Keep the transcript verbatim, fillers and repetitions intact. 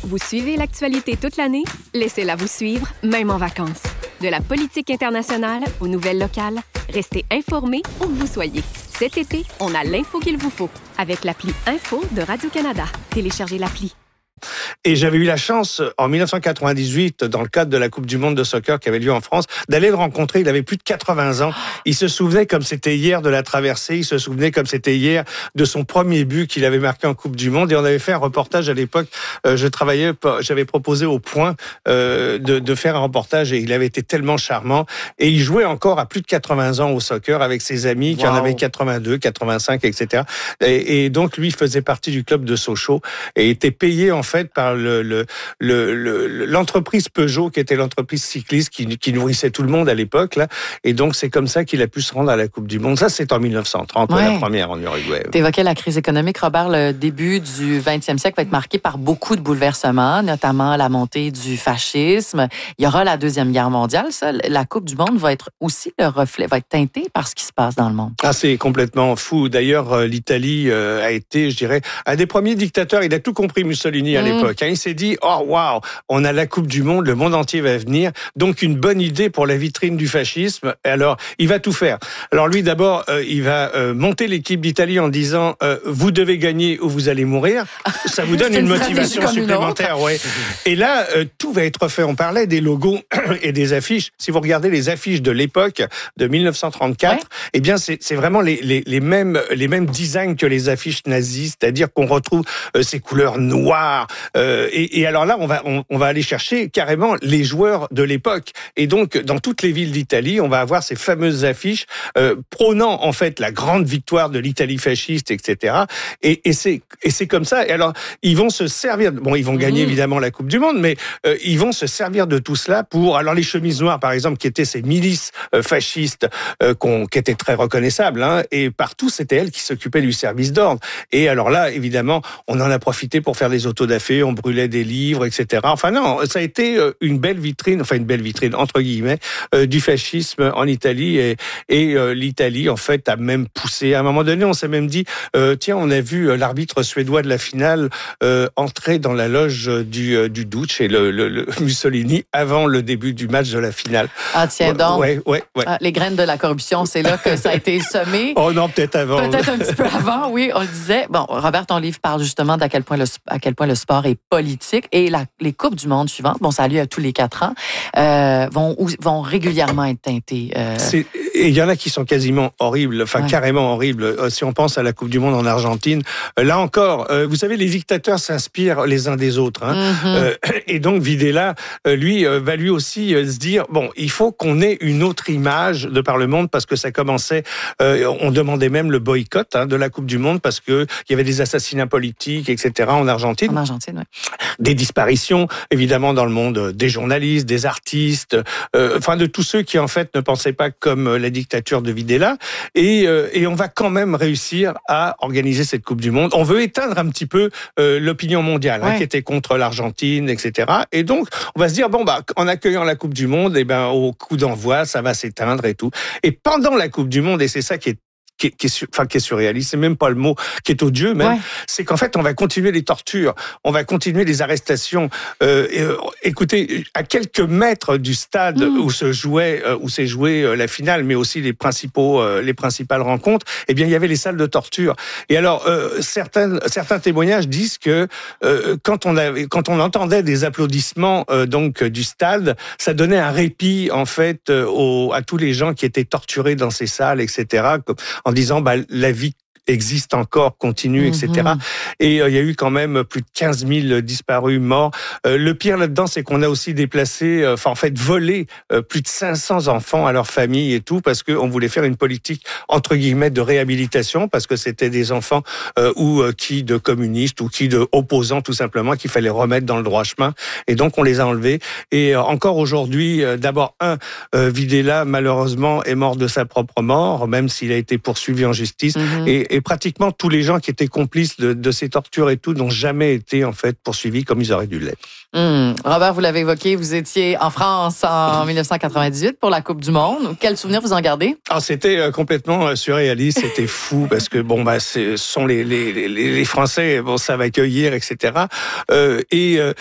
Vous suivez l'actualité toute l'année? Laissez-la vous suivre, même en vacances. De la politique internationale aux nouvelles locales, restez informés où que vous soyez. Cet été, on a l'info qu'il vous faut avec l'appli Info de Radio-Canada. Téléchargez l'appli. Et j'avais eu la chance, en dix-neuf cent quatre-vingt-dix-huit, dans le cadre de la Coupe du Monde de soccer qui avait lieu en France, d'aller le rencontrer. Il avait plus de quatre-vingts ans. Il se souvenait comme c'était hier de la traversée. Il se souvenait comme c'était hier de son premier but qu'il avait marqué en Coupe du Monde. Et on avait fait un reportage à l'époque. Euh, je travaillais, j'avais proposé au Point euh, de, de faire un reportage et il avait été tellement charmant. Et il jouait encore à plus de quatre-vingts ans au soccer avec ses amis qui wow. en avaient quatre-vingt-deux, quatre-vingt-cinq, et cetera. Et, et donc lui faisait partie du club de Sochaux et était payé en fait par le, le, le, le, l'entreprise Peugeot, qui était l'entreprise cycliste qui, qui nourrissait tout le monde à l'époque, là. Et donc, c'est comme ça qu'il a pu se rendre à la Coupe du Monde. Ça, c'est en dix-neuf cent trente, ouais. la première en Uruguay. Tu évoquais la crise économique, Robert. Le début du vingtième siècle va être marqué par beaucoup de bouleversements, notamment la montée du fascisme. Il y aura la Deuxième Guerre mondiale. Ça, la Coupe du Monde va être aussi le reflet, va être teintée par ce qui se passe dans le monde. Ah, c'est complètement fou. D'ailleurs, l'Italie a été, je dirais, un des premiers dictateurs. Il a tout compris, Mussolini, à mmh. l'époque. Il s'est dit, oh waouh, on a la Coupe du Monde, le monde entier va venir, donc une bonne idée pour la vitrine du fascisme. Alors, il va tout faire. Alors lui, d'abord, euh, il va euh, monter l'équipe d'Italie en disant, euh, vous devez gagner ou vous allez mourir. Ça vous donne une, une motivation supplémentaire, ouais. Et là, euh, tout va être fait. On parlait des logos et des affiches. Si vous regardez les affiches de l'époque de dix-neuf cent trente-quatre, ouais. eh bien, c'est, c'est vraiment les, les, les mêmes, les mêmes designs que les affiches nazies, c'est-à-dire qu'on retrouve euh, ces couleurs noires. Euh, et, et alors là, on va, on, on va aller chercher carrément les joueurs de l'époque. Et donc, dans toutes les villes d'Italie, on va avoir ces fameuses affiches euh, prônant en fait la grande victoire de l'Italie fasciste, et cetera. Et, et c'est, et c'est comme ça. Et alors, ils vont se servir. Bon, ils vont gagner mmh. évidemment la Coupe du Monde, mais euh, ils vont se servir de tout cela pour. Alors, les chemises noires, par exemple, qui étaient ces milices euh, fascistes, euh, qu'on, qui étaient très reconnaissables. Hein, et partout, c'était elles qui s'occupaient du service d'ordre. Et alors là, évidemment, on en a profité pour faire des autodafés, on brûlait des livres, et cetera. Enfin non, ça a été une belle vitrine, enfin une belle vitrine entre guillemets, euh, du fascisme en Italie et, et euh, l'Italie en fait a même poussé. À un moment donné, on s'est même dit, euh, tiens, on a vu l'arbitre suédois de la finale euh, entrer dans la loge du euh, du Duce et le, le, le Mussolini avant le début du match de la finale. Ah tiens donc. Ouais, ouais, ouais. Ah, les graines de la corruption, c'est là que ça a été semé. Oh non, peut-être avant. Peut-être un petit peu avant, oui, on le disait. Bon, Robert, ton livre parle justement d'à quel point le à quel point le sport est politique et la, les coupes du monde suivantes, bon, ça a lieu tous les quatre ans, euh, vont vont régulièrement être teintées. Euh... C'est, et il y en a qui sont quasiment horribles, enfin ouais. carrément horribles. Si on pense à la Coupe du Monde en Argentine, là encore, vous savez, les dictateurs s'inspirent les uns des autres. Hein. Mm-hmm. Euh, et donc Videla, lui, va lui aussi se dire, bon, il faut qu'on ait une autre image de par le monde parce que ça commençait, euh, on demandait même le boycott hein, de la Coupe du Monde parce que il y avait des assassinats politiques, et cetera en Argentine. En Argentine, oui. Des disparitions, évidemment, dans le monde des journalistes, des artistes, euh, enfin de tous ceux qui en fait ne pensaient pas comme la dictature de Videla. Et, euh, et on va quand même réussir à organiser cette Coupe du Monde. On veut éteindre un petit peu euh, l'opinion mondiale, ouais. hein, qui était contre l'Argentine, et cetera. Et donc, on va se dire, bon, bah, en accueillant la Coupe du Monde, eh ben, au coup d'envoi, ça va s'éteindre et tout. Et pendant la Coupe du Monde, et c'est ça qui est Qui est, qui, est, enfin, qui est surréaliste, c'est même pas le mot, qui est odieux même, ouais. c'est qu'en fait on va continuer les tortures, on va continuer les arrestations. Euh, et, euh, écoutez, à quelques mètres du stade mmh. où se jouait, euh, où s'est jouée euh, la finale, mais aussi les principaux, euh, les principales rencontres, eh bien il y avait les salles de torture. Et alors euh, certains, certains témoignages disent que euh, quand on avait, quand on entendait des applaudissements euh, donc du stade, ça donnait un répit en fait euh, aux, à tous les gens qui étaient torturés dans ces salles, et cetera. En disant bah la vie existe encore, continue, et cetera. Mm-hmm. Et euh, il y a eu quand même plus de quinze mille disparus, morts. Euh, le pire là-dedans, c'est qu'on a aussi déplacé, enfin euh, en fait volé euh, plus de cinq cents enfants à leur famille et tout, parce qu'on voulait faire une politique entre guillemets de réhabilitation, parce que c'était des enfants euh, ou euh, qui de communistes ou qui de opposants tout simplement, qu'il fallait remettre dans le droit chemin. Et donc on les a enlevés. Et euh, encore aujourd'hui, euh, d'abord un, euh, Videla malheureusement est mort de sa propre mort, même s'il a été poursuivi en justice. Mm-hmm. Et Et pratiquement tous les gens qui étaient complices de, de ces tortures et tout n'ont jamais été en fait poursuivis comme ils auraient dû l'être. Mmh. Robert, vous l'avez évoqué, vous étiez en France en dix-neuf cent quatre-vingt-dix-huit pour la Coupe du Monde. Quel souvenir vous en gardez? Ah, c'était complètement surréaliste, c'était fou parce que bon bah ce sont les les les, les Français, bon ça va accueillir, et cetera. Euh, et euh,